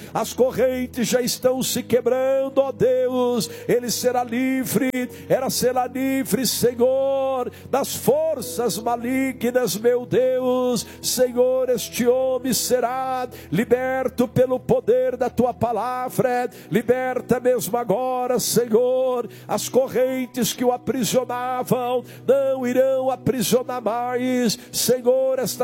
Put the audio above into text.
as correntes já estão se quebrando, ó Deus. Ele será livre, ela será livre, Senhor, das forças malignas, meu Deus. Senhor, este homem será liberto pelo poder da tua palavra. Liberta mesmo agora, Senhor, as correntes que o aprisionavam não irão aprisionar mais, Senhor. Esta